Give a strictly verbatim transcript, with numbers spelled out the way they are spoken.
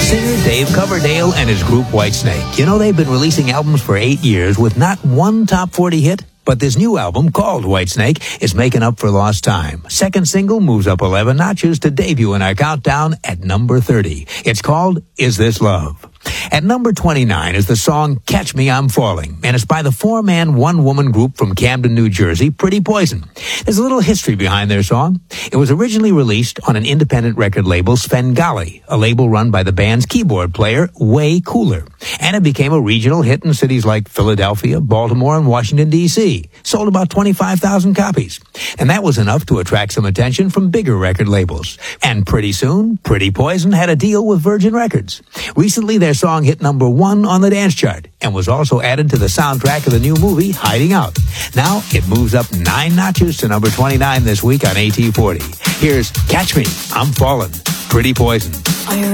Singer Dave Coverdale and his group Whitesnake. You know, they've been releasing albums for eight years with not one top forty hit. But this new album, called Whitesnake, is making up for lost time. Second single moves up eleven notches to debut in our countdown at number thirty. It's called Is This Love? At number twenty-nine is the song Catch Me, I'm Falling, and it's by the four-man, one-woman group from Camden, New Jersey, Pretty Poison. There's a little history behind their song. It was originally released on an independent record label, Svengali, a label run by the band's keyboard player, Way Cooler. And it became a regional hit in cities like Philadelphia, Baltimore, and Washington, D C Sold about twenty-five thousand copies. And that was enough to attract some attention from bigger record labels. And pretty soon, Pretty Poison had a deal with Virgin Records. Recently, their song hit number one on the dance chart and was also added to the soundtrack of the new movie, Hiding Out. Now, it moves up nine notches to number twenty-nine this week on A T forty. Here's Catch Me, I'm Falling, Pretty Poison. Are you